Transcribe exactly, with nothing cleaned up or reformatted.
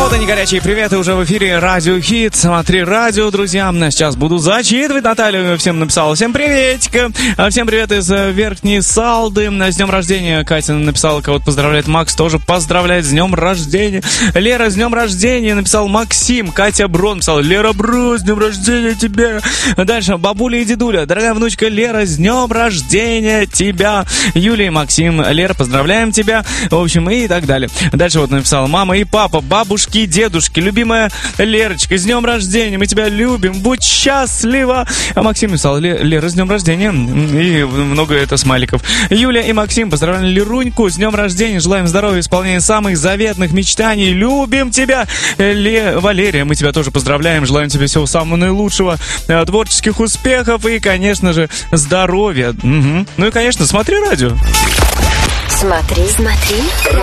Вот они, горячие приветы уже в эфире Радио Хит. Смотри радио, друзья. Сейчас буду зачитывать. Наталья всем написала. Всем приветик. Всем привет из Верхней Салды. С днем рождения Катя написала, кого-то поздравляет. Макс тоже поздравляет с днем рождения. Лера, с днем рождения написал Максим. Катя Брон написала: Лера Бро, с днем рождения тебя. Дальше бабуля и дедуля. Дорогая внучка Лера, с днем рождения тебя. Юлия и Максим. Лера, поздравляем тебя. В общем, и так далее. Дальше вот написала мама и папа, бабушки и дедушки. Любимая Лерочка, с днем рождения, мы тебя любим, будь счастлива. А Максим написал: Лера, с днем рождения. И много это смайликов. Юля и Максим поздравляем Леруньку с днем рождения. Желаем здоровья, исполнения самых заветных мечтаний. Любим тебя. Ле... Валерия, мы тебя тоже поздравляем. Желаем тебе всего самого наилучшего, творческих успехов и, конечно же, здоровья. Угу. Ну и, конечно, смотри радио. Смотри, смотри.